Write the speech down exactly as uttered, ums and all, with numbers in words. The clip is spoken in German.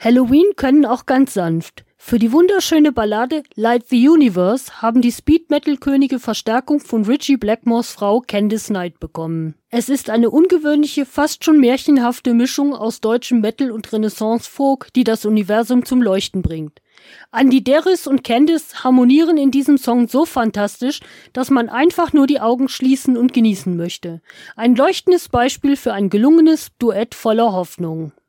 Halloween können auch ganz sanft. Für die wunderschöne Ballade Light the Universe haben die Speed-Metal-Könige Verstärkung von Ritchie Blackmores Frau Candice Night bekommen. Es ist eine ungewöhnliche, fast schon märchenhafte Mischung aus deutschem Metal und Renaissance-Folk, die das Universum zum Leuchten bringt. Andy Deris und Candice harmonieren in diesem Song so fantastisch, dass man einfach nur die Augen schließen und genießen möchte. Ein leuchtendes Beispiel für ein gelungenes Duett voller Hoffnung.